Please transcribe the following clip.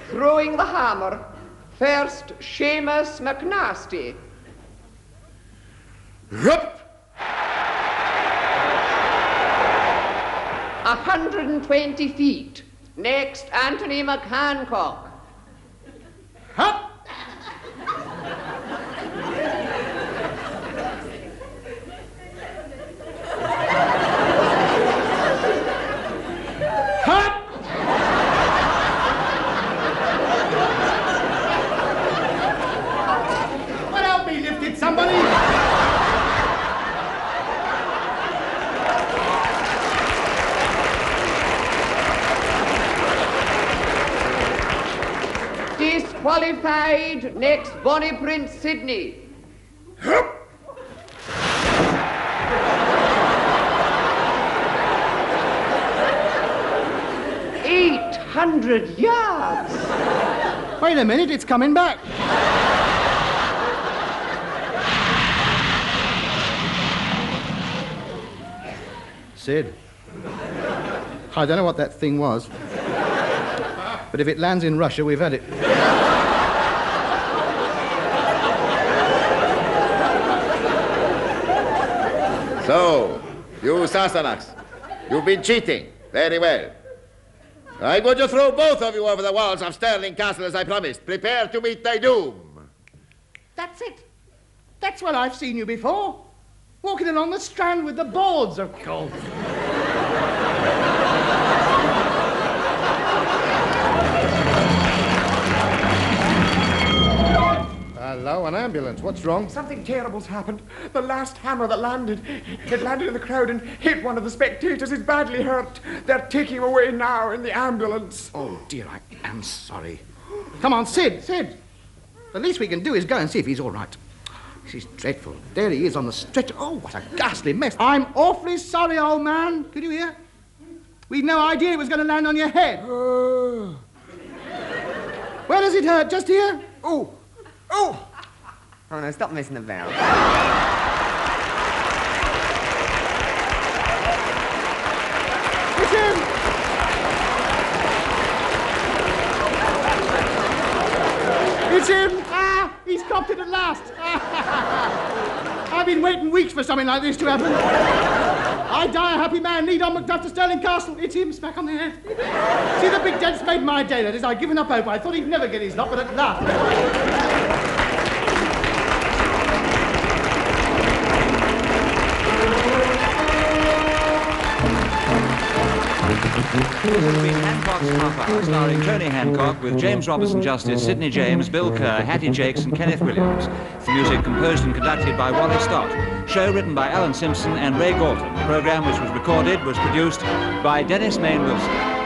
throwing the hammer. First, Seamus McNasty. Rup! 120 feet. Next, Anthony McHancock. Hup! Hup! Well, help me lift it, somebody! Disqualified. Next, Bonnie Prince Sydney. 800 yards. Wait a minute, it's coming back. Sid, I don't know what that thing was, but if it lands in Russia, we've had it. So, you Sassenachs, you've been cheating. Very well. I'm going to throw both of you over the walls of Stirling Castle as I promised. Prepare to meet thy doom. That's it. That's where I've seen you before. Walking along the Strand with the boards, of course. Hello, an ambulance. What's wrong? Something terrible's happened. The last hammer that landed, it landed in the crowd and hit one of the spectators. He's badly hurt. They're taking him away now in the ambulance. Oh, dear, I am sorry. Come on, Sid. The least we can do is go and see if he's all right. This is dreadful. There he is on the stretcher. Oh, what a ghastly mess. I'm awfully sorry, old man. Could you hear? We'd no idea it was going to land on your head. Where does it hurt? Just here? Oh! Oh, no, stop messing about. It's him! It's him! Ah, he's copped it at last. I've been waiting weeks for something like this to happen. I die a happy man, lead on Macduff to Stirling Castle. It's him, smack on the head. See, the big dent's made my day, that is. I'd given up hope. I thought he'd never get his lot, but at last. This has been Hancock's Half Hour, starring Tony Hancock with James Robertson Justice, Sidney James, Bill Kerr, Hattie Jakes and Kenneth Williams. The music composed and conducted by Wally Stott. Show written by Alan Simpson and Ray Galton. The programme, which was recorded, was produced by Dennis Main Wilson.